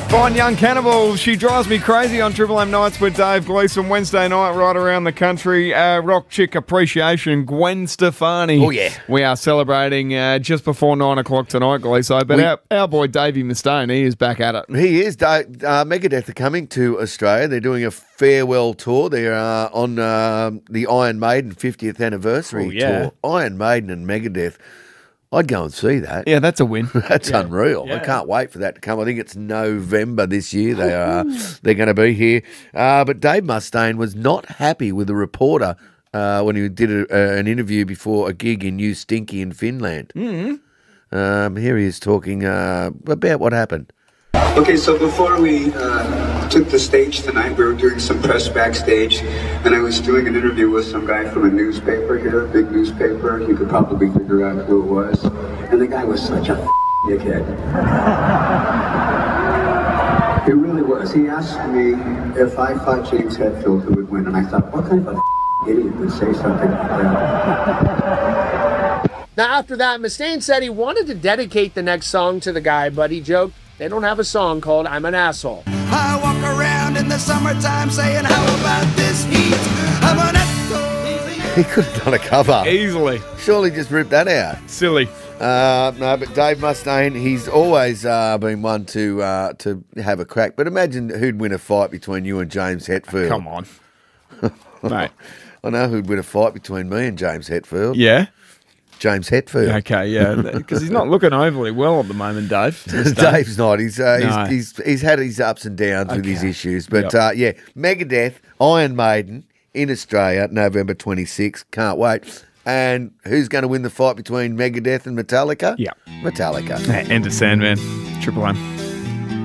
Fine Young Cannibal, She Drives Me Crazy on Triple M Nights with Dave Gleeson. Wednesday night right around the country. Rock Chick Appreciation, Gwen Stefani. Oh, yeah. We are celebrating just before 9 o'clock tonight, Gleeson. But our boy Davey Mustaine, he is back at it. He is. Megadeth are coming to Australia. They're doing a farewell tour. They're on the Iron Maiden 50th anniversary tour. Iron Maiden and Megadeth. I'd go and see that. Yeah, that's a win. That's unreal. I can't wait for that to come. I think it's November this year. They're going to be here. But Dave Mustaine was not happy with a reporter when he did an interview before a gig in New Stinky in Finland. Mm-hmm. Here he is talking about what happened. Okay, so before we took the stage tonight, we were doing some press backstage, and I was doing an interview with some guy from a newspaper here, a big newspaper. You could probably figure out who it was. And the guy was such a dickhead. He really was. He asked me if I thought James Hetfield who would win, and I thought, what kind of a idiot would say something like that? Now, after that, Mustaine said he wanted to dedicate the next song to the guy, but he joked they don't have a song called I'm an Asshole. I walk around in the summertime saying, how about this heat? I'm an asshole. He could have done a cover. Easily. Surely just ripped that out. Silly. No, but Dave Mustaine, he's always been one to have a crack. But imagine who'd win a fight between you and James Hetfield. Come on. Mate. I know who'd win a fight between me and James Hetfield. Yeah? James Hetfield. Okay, yeah. Because he's not looking overly well at the moment, Dave. Dave's not. He's No. he's had his ups and downs with his issues. But, Megadeth, Iron Maiden in Australia, November 26th. Can't wait. And who's going to win the fight between Megadeth and Metallica? Yeah. Metallica. Enter Sandman. Triple M.